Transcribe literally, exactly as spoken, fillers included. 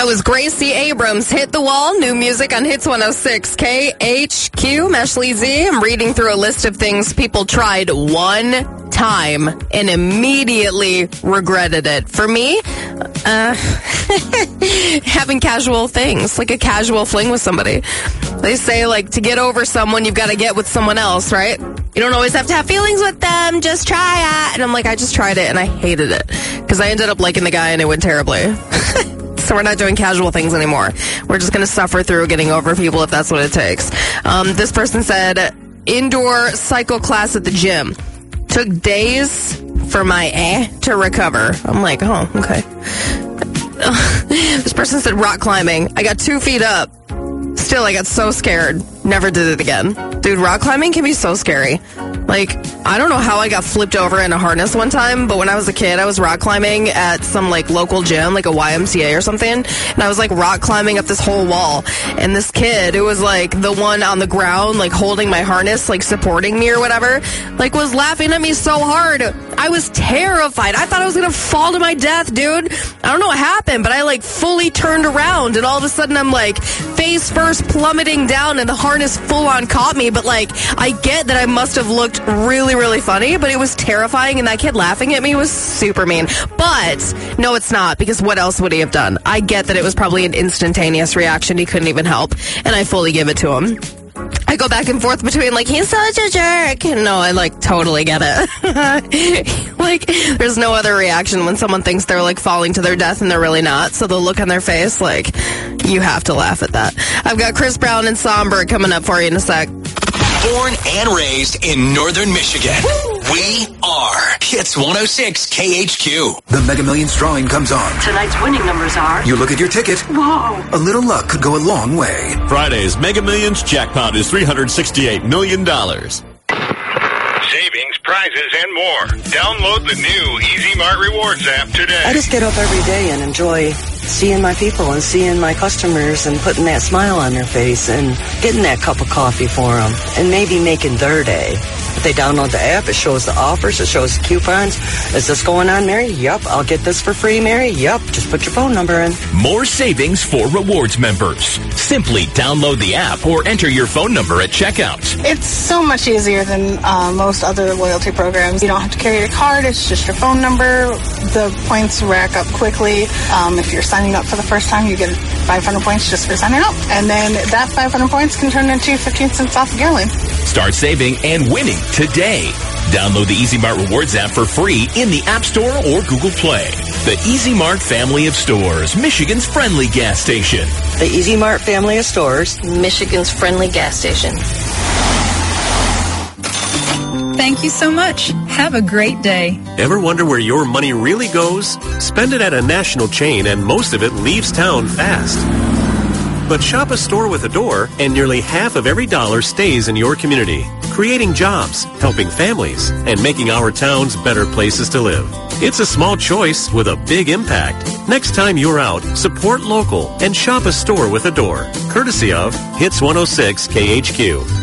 That was Gracie Abrams, Hit the Wall, new music on Hits one oh six K H Q. Meshley Z, I'm reading through a list of things people tried one time and immediately regretted it. For me, uh, having casual things, like a casual fling with somebody. They say, like, to get over someone, you've got to get with someone else, right? You don't always have to have feelings with them. Just try it. And I'm like, I just tried it and I hated it because I ended up liking the guy and it went terribly. So we're not doing casual things anymore. We're just going to suffer through getting over people if that's what it takes. Um, this person said, indoor cycle class at the gym. Took days for my eh to recover. I'm like, oh, okay. This person said rock climbing. I got two feet up. Still, I got so scared. Never did it again. Dude, rock climbing can be so scary. Like, I don't know how I got flipped over in a harness one time, but when I was a kid, I was rock climbing at some, like, local gym, like a Y M C A or something, and I was, like, rock climbing up this whole wall, and this kid, who was, like, the one on the ground, like, holding my harness, like, supporting me or whatever, like, was laughing at me so hard. I was terrified. I thought I was gonna fall to my death, dude. I don't know what happened, but I, like, fully turned around, and all of a sudden I'm, like, face first plummeting down, and the harness full-on caught me, but, like, I get that I must have looked really, really funny, but it was terrifying, and that kid laughing at me was super mean. But, no, it's not, because what else would he have done? I get that it was probably an instantaneous reaction. He couldn't even help, and I fully give it to him. I go back and forth between, like, he's such a jerk. No, I, like, totally get it. Like, there's no other reaction when someone thinks they're, like, falling to their death and they're really not. So the look on their face, like, you have to laugh at that. I've got Chris Brown and Somber coming up for you in a sec. Born and raised in Northern Michigan. We are Hits one oh six K H Q. The Mega Millions drawing comes on. Tonight's winning numbers are... You look at your ticket. Whoa. A little luck could go a long way. Friday's Mega Millions jackpot is three hundred sixty-eight million dollars. Savings, prizes, and more. Download the new Easy Mart Rewards app today. I just get up every day and enjoy seeing my people and seeing my customers and putting that smile on their face and getting that cup of coffee for them and maybe making their day. If they download the app, it shows the offers, it shows the coupons. Is this going on, Mary? Yep. I'll get this for free, Mary? Yep. Just put your phone number in. More savings for rewards members. Simply download the app or enter your phone number at checkout. It's so much easier than uh, most other loyalty programs. You don't have to carry your card. It's just your phone number. The points rack up quickly. Um, if you're signing up for the first time, you get five hundred points just for signing up. And then that five hundred points can turn into fifteen cents off of Gearline. Start saving and winning today. Download the Easy Mart Rewards app for free in the App Store or Google Play. The Easy Mart family of stores, Michigan's friendly gas station. The Easy Mart family of stores, Michigan's friendly gas station. Thank you so much. Have a great day. Ever wonder where your money really goes? Spend it at a national chain and most of it leaves town fast. But shop a store with a door and nearly half of every dollar stays in your community, creating jobs, helping families, and making our towns better places to live. It's a small choice with a big impact. Next time you're out, support local and shop a store with a door. Courtesy of Hits one oh six K H Q.